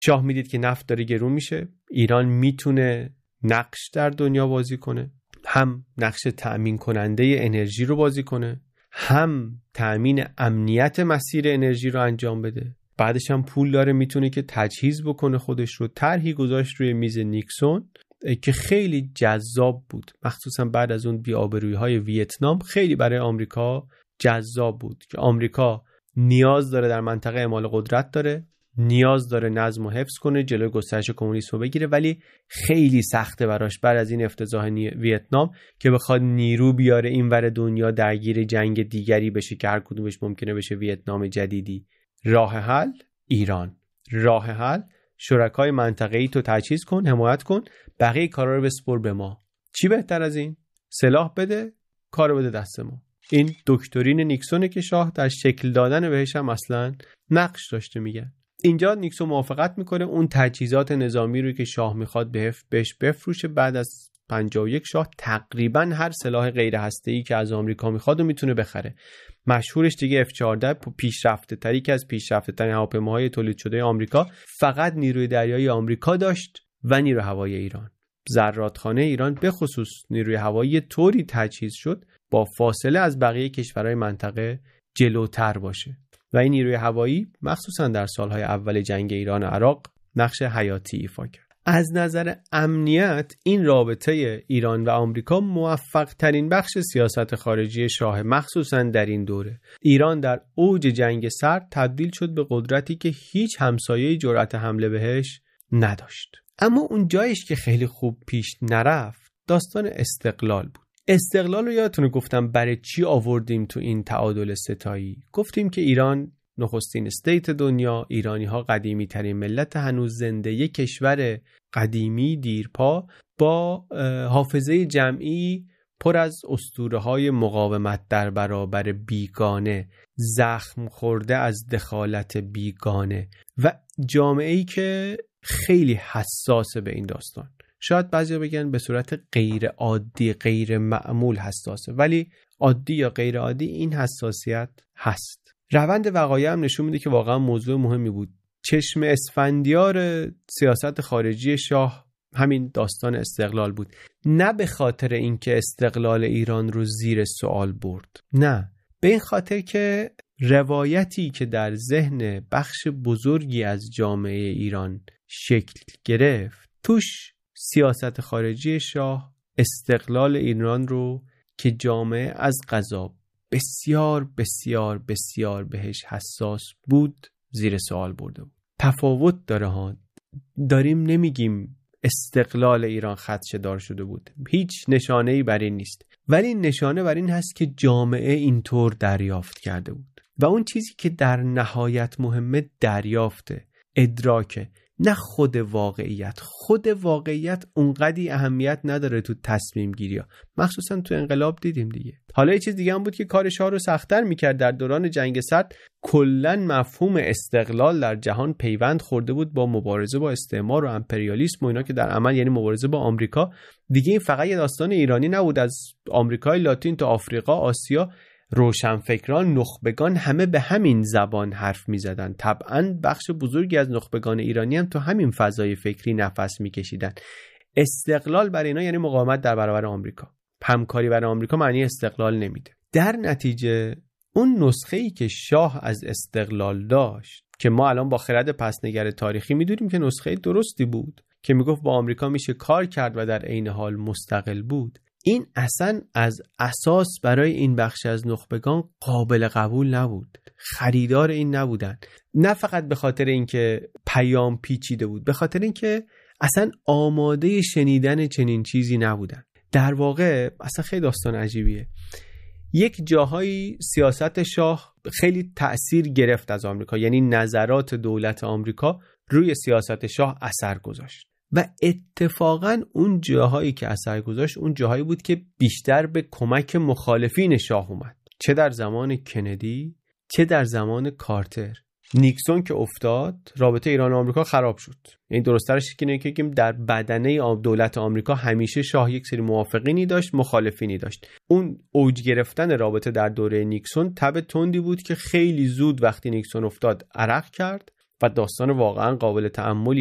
شاه میدید که نفت داره گرون میشه، ایران میتونه نقش در دنیا بازی کنه، هم نقش تأمین کننده انرژی رو بازی کنه، هم تأمین امنیت مسیر انرژی رو انجام بده. بعدش هم پول داره، میتونه که تجهیز بکنه خودش رو. طرحی گذاشت روی میز نیکسون که خیلی جذاب بود، مخصوصا بعد از اون بی‌آبرویی‌های ویتنام خیلی برای آمریکا جذاب بود که آمریکا نیاز داره در منطقه اعمال قدرت داره، نیاز داره نظم و حفظ کنه، جلوی گسترش کمونیسم رو بگیره، ولی خیلی سخته براش بعد از این افتضاح ویتنام که بخواد نیرو بیاره اینور دنیا درگیر جنگ دیگری بشه که هر کدومش ممکنه بشه ویتنام جدیدی. راه حل ایران، راه حل شرکای منطقه‌ای تو تجهیز کن، حمایت کن، بقیه کارا رو بسپر به ما. چی بهتر از این؟ سلاح بده، کارو بده دست ما. این دکترین نیکسونه که شاه در شکل دادن بهش هم اصلا نقش داشته. میگن اینجا نیکسون موافقت میکنه اون تجهیزات نظامی رو که شاه میخواد بهش بفروشه. بعد از 51 شاه تقریبا هر سلاح غیر هسته‌ای که از آمریکا میخواد و میتونه بخره. مشهورش دیگه F-14 پیشرفته تری که از پیشرفته ترین هواپیماهای تولید شده آمریکا فقط نیروی دریایی آمریکا داشت و نیروی هوایی ایران. زرادخانه ایران به خصوص نیروی هوایی طوری تجهیز شد با فاصله از بقیه کشورهای منطقه جلوتر باشه و این نیروی هوایی مخصوصا در سالهای اول جنگ ایران و عراق نقش حیاتی ایفا کرد. از نظر امنیت این رابطه ایران و آمریکا موفق ترین بخش سیاست خارجی شاه، مخصوصا در این دوره. ایران در اوج جنگ سرد تبدیل شد به قدرتی که هیچ همسایه‌ای جرأت حمله بهش نداشت. اما اون جایش که خیلی خوب پیش نرفت داستان استقلال بود. استقلال رو یادتونه گفتم برای چی آوردیم تو این تعادل ستایی؟ گفتیم که ایران نخستین استیت دنیا، ایرانی ها قدیمی ترین ملت هنوز زنده، یک کشور قدیمی دیرپا با حافظه جمعی پر از اسطوره های مقاومت در برابر بیگانه، زخم خورده از دخالت بیگانه و جامعه‌ای که خیلی حساسه به این داستان. شاید بعضی بگن به صورت غیر عادی، غیر معمول حساسه، ولی عادی یا غیر عادی این حساسیت هست. روند وقایع هم نشون میده که واقعا موضوع مهمی بود. چشم اسفندیار سیاست خارجی شاه همین داستان استقلال بود، نه به خاطر اینکه استقلال ایران رو زیر سوال برد، نه، به این خاطر که روایتی که در ذهن بخش بزرگی از جامعه ایران شکل گرفت توش سیاست خارجی شاه استقلال ایران رو که جامعه از قضا بسیار بسیار بسیار بهش حساس بود زیر سوال برده بود. تفاوت داره ها، داریم نمیگیم استقلال ایران خدشه‌دار شده بود، هیچ نشانه‌ای بر این نیست، ولی نشانه بر این هست که جامعه اینطور دریافت کرده بود و اون چیزی که در نهایت مهمه دریافته، ادراکه، نه خود واقعیت. خود واقعیت اونقدی اهمیت نداره تو تصمیم گیری ها، مخصوصا تو انقلاب دیدیم دیگه. حالا یه چیز دیگه هم بود که کار شاه رو سخت‌تر میکرد. در دوران جنگ سرد کلاً مفهوم استقلال در جهان پیوند خورده بود با مبارزه با استعمار و امپریالیسم و اینا که در عمل یعنی مبارزه با آمریکا. دیگه این فقط یه داستان ایرانی نبود، از آمریکای لاتین تا آفریقا، آسیا، روشنفکران، نخبگان همه به همین زبان حرف می زدن. طبعاً بخش بزرگی از نخبگان ایرانی هم تو همین فضای فکری نفس می کشیدن. استقلال برای اینا یعنی مقاومت در برابر آمریکا. همکاری برای آمریکا معنی استقلال نمیده. در نتیجه اون نسخه‌ای که شاه از استقلال داشت که ما الان با خرد پسنگر تاریخی میدونیم که نسخه درستی بود که میگفت با آمریکا میشه کار کرد و در عین حال مستقل بود، این اصلا از اساس برای این بخش از نخبگان قابل قبول نبود. خریدار این نبودن، نه فقط به خاطر اینکه پیام پیچیده بود، به خاطر اینکه اصلا آماده شنیدن چنین چیزی نبودن. در واقع اصلا خیلی داستان عجیبیه. یک جاهایی سیاست شاه خیلی تأثیر گرفت از آمریکا، یعنی نظرات دولت آمریکا روی سیاست شاه اثر گذاشت و اتفاقاً اون جاهایی که اثر گذاشت اون جاهایی بود که بیشتر به کمک مخالفین شاه اومد، چه در زمان کندی چه در زمان کارتر. نیکسون که افتاد رابطه ایران و آمریکا خراب شد. یعنی درست‌ترش اینه که در بدنه دولت آمریکا همیشه شاه یک سری موافقینی داشت، مخالفینی داشت. اون اوج گرفتن رابطه در دوره نیکسون تب تندی بود که خیلی زود وقتی نیکسون افتاد عرق کرد و داستان واقعا قابل تأملی